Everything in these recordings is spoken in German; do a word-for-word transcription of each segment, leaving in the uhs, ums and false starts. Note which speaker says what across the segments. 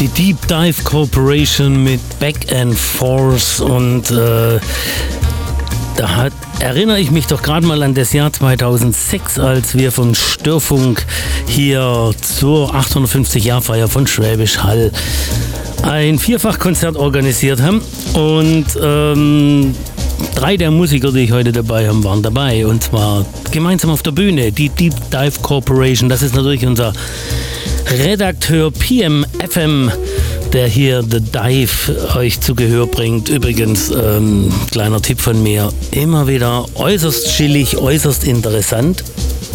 Speaker 1: Die Deep Dive Corporation mit Back and Forth und äh, da hat, erinnere ich mich doch gerade mal an das Jahr zweitausendsechs, als wir vom Störfunk hier zur achthundertfünfzig-Jahr-Feier von Schwäbisch Hall ein Vierfachkonzert organisiert haben und ähm, drei der Musiker, die ich heute dabei habe, waren dabei und zwar gemeinsam auf der Bühne, die Deep Dive Corporation. Das ist natürlich unser Redakteur P M F M, der hier The Dive euch zu Gehör bringt. Übrigens, ähm, kleiner Tipp von mir, immer wieder äußerst chillig, äußerst interessant.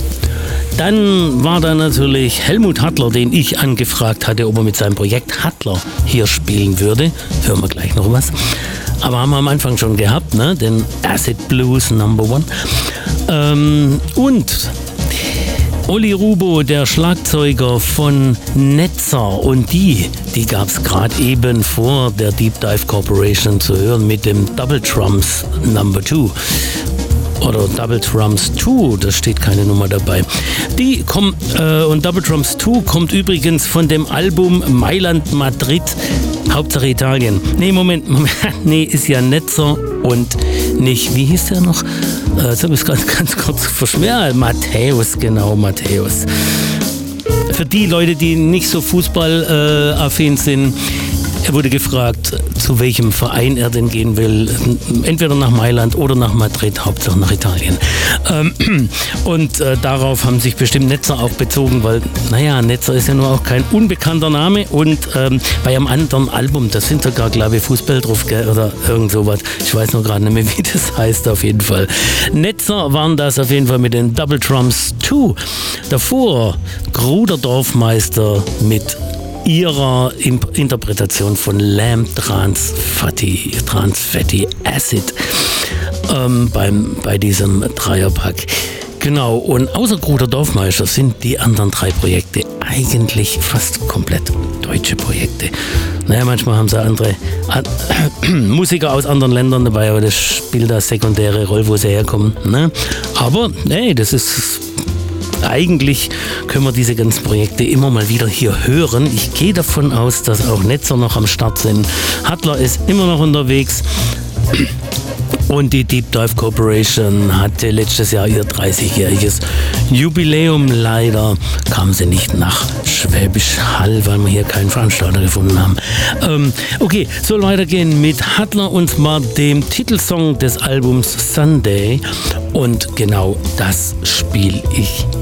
Speaker 1: Dann war da natürlich Helmut Hattler, den ich angefragt hatte, ob er mit seinem Projekt Hattler hier spielen würde. Hören wir gleich noch was. Aber haben wir am Anfang schon gehabt, ne? Den Acid Blues Number One. Ähm, und Olli Rubo, der Schlagzeuger von Netzer, und die, die gab es gerade eben vor der Deep Dive Corporation zu hören mit dem Double Drums Number Two. Oder Double Drums zwei, da steht keine Nummer dabei. Die kommen, äh, und Double Drums zwei kommt übrigens von dem Album Mailand Madrid, Hauptsache Italien. Nee, Moment, Moment, nee, ist ja Netzer und nicht, wie hieß der noch? Äh, jetzt habe ich es ganz, ganz kurz verschwört. Matthäus, genau, Matthäus. Für die Leute, die nicht so fußballaffin äh, sind, er wurde gefragt, zu welchem Verein er denn gehen will. Entweder nach Mailand oder nach Madrid, Hauptsache nach Italien. Ähm, und äh, darauf haben sich bestimmt Netzer auch bezogen, weil, naja, Netzer ist ja nur auch kein unbekannter Name. Und ähm, bei einem anderen Album, da sind sogar, glaube ich, Fußball drauf, gell, oder irgend sowas. Ich weiß noch gerade nicht mehr, wie das heißt auf jeden Fall. Netzer waren das auf jeden Fall mit den Double Drums zwei. Davor Gruder Dorfmeister mit ihrer Interpretation von Lamb Trans Fatty, Trans Fatty Acid ähm, beim, bei diesem Dreierpack. Genau, und außer Gruder Dorfmeister sind die anderen drei Projekte eigentlich fast komplett deutsche Projekte. Naja, manchmal haben sie andere äh, Musiker aus anderen Ländern dabei, aber das spielt da sekundäre Rolle, wo sie herkommen. Ne? Aber nee, das ist... Eigentlich können wir diese ganzen Projekte immer mal wieder hier hören. Ich gehe davon aus, dass auch Netzer noch am Start sind. Hattler ist immer noch unterwegs. Und die Deep Dive Corporation hatte letztes Jahr ihr dreißigjähriges Jubiläum. Leider kam sie nicht nach Schwäbisch Hall, weil wir hier keinen Veranstalter gefunden haben. Ähm, okay, soll weitergehen mit Hattler und zwar dem Titelsong des Albums Sunday. Und genau das spiele ich